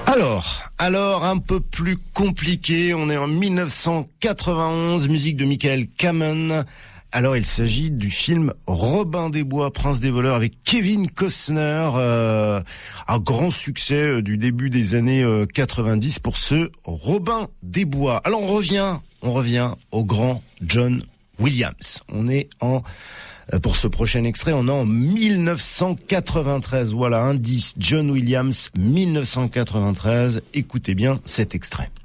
Alors un peu plus compliqué, on est en 1991, musique de Michael Kamen. Alors il s'agit du film Robin des Bois, Prince des voleurs avec Kevin Costner, un grand succès du début des années 90 pour ce Robin des Bois. Alors on revient au grand John Williams. Pour ce prochain extrait, on est en 1993. Voilà, indice John Williams, 1993. Écoutez bien cet extrait.